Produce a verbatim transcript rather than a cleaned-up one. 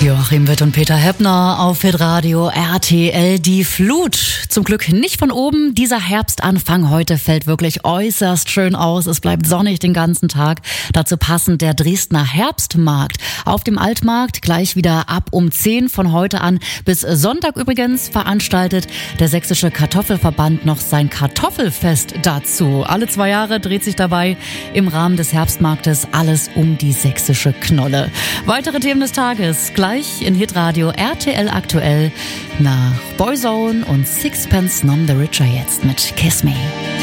Joachim Witt und Peter Heppner auf Hitradio R T L. Die Flut. Zum Glück nicht von oben. Dieser Herbstanfang heute fällt wirklich äußerst schön aus. Es bleibt sonnig den ganzen Tag. Dazu passend der Dresdner Herbstmarkt. Auf dem Altmarkt gleich wieder ab um zehn von heute an bis Sonntag übrigens veranstaltet der Sächsische Kartoffelverband noch sein Kartoffelfest dazu. Alle zwei Jahre dreht sich dabei im Rahmen des Herbstmarktes alles um die sächsische Knolle. Weitere Themen des Tages gleich in Hitradio R T L aktuell nach Boyzone und Sixpence None the Richer jetzt mit Kiss Me.